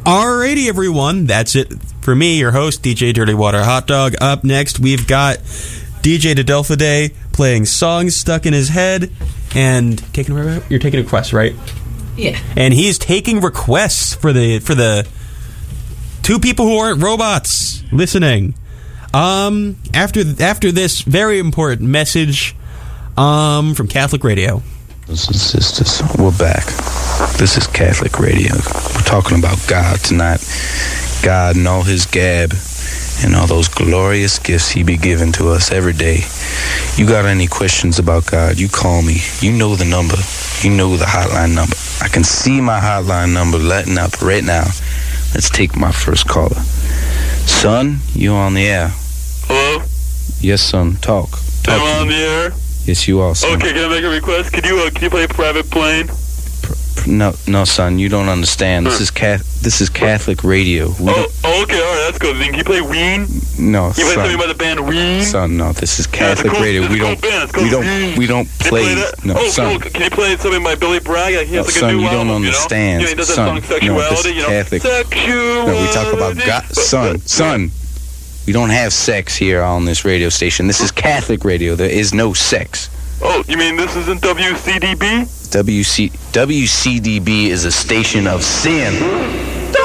Alrighty, everyone. That's it for me, your host, DJ Dirty Water Hot Dog. Up next, we've got DJ Adelphide playing Songs Stuck in His Head. And you're taking requests, right? Yeah. And he's taking requests for the two people who aren't robots listening. After this very important message from Catholic Radio. Brothers and sisters, we're back. This is Catholic Radio. We're talking about God tonight. God and all his gab and all those glorious gifts he be giving to us every day. You got any questions about God, you call me. You know the number. You know the hotline number. I can see my hotline number lighting up right now. Let's take my first caller. Son, you on the air. Hello? Yes, son. Talk. Am I on the air? Yes, you are, son. Okay, can I make a request? Can you play Private Plane? No, son, you don't understand. This is Catholic Radio. Okay, all right, that's good. Then can you play Ween? No, you play something by the band Ween? Son, no, this is Catholic Radio. We don't play. No, son. Can you play something by Billy Bragg? He has son, a new you don't album, understand. He does that son, song Sexuality. No, this is Catholic. Sexuality. No, we talk about God. Son. We don't have sex here on this radio station. This is Catholic Radio. There is no sex. Oh, you mean this isn't WCDB? WCDB is a station of sin.